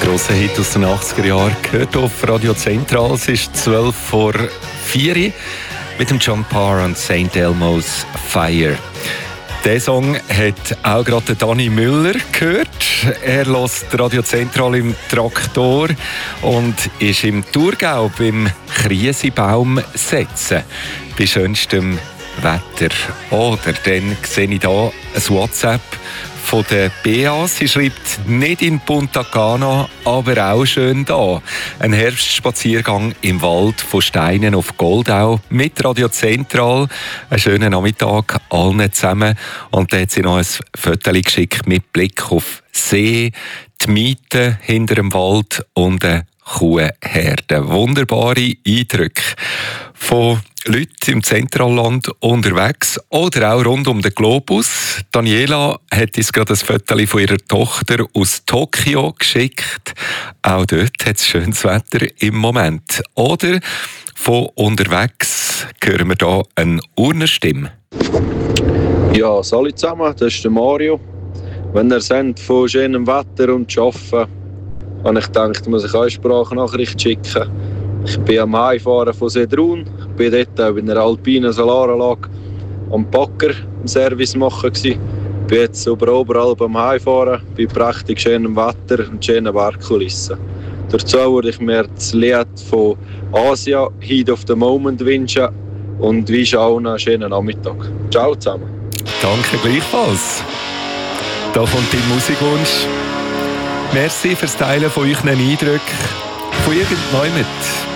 grosser Hit aus den 80er Jahren gehört auf Radio Zentral. Es ist 12 vor 4 mit dem John Parr und St. Elmo's Fire. Diesen Song hat auch gerade Dani Müller gehört. Er hört Radio Zentral im Traktor und ist im Thurgau beim Kriesebaum setzen. Bei schönstem Wetter. Oder dann sehe ich hier ein WhatsApp von der Bea. Sie schreibt, nicht in Punta Cana, aber auch schön da. Ein Herbstspaziergang im Wald von Steinen auf Goldau mit Radio Zentral. Einen schönen Nachmittag allen zusammen. Und da hat sie noch ein Foto geschickt mit Blick auf See, die Miete hinter dem Wald und eine Kuhherde. Wunderbare Eindrücke von Leuten im Zentralland unterwegs oder auch rund um den Globus. Daniela hat uns gerade ein Foto von ihrer Tochter aus Tokio geschickt. Auch dort hat es schönes Wetter im Moment. Oder von unterwegs hören wir hier eine Urnerstimme. Ja, salut zusammen, das ist der Mario. Wenn ihr seht von schönem Wetter und Arbeiten, habe ich gedacht, muss ich eine Sprachnachricht schicken. Ich bin am Heimfahren von Sedrun. Ich war dort auch in einer alpinen Solaranlage am Bagger im Service machen. Ich bin jetzt überall beim Heimfahren, bei prächtig schönem Wetter und schönen Bergkulissen. Dazu würde ich mir das Lied von Asia, Heat of the Moment, wünschen und wünsche auch einen schönen Nachmittag. Ciao zusammen. Danke gleichfalls. Da kommt dein Musikwunsch. Merci fürs Teilen von euren Eindrücken von irgendjemandem.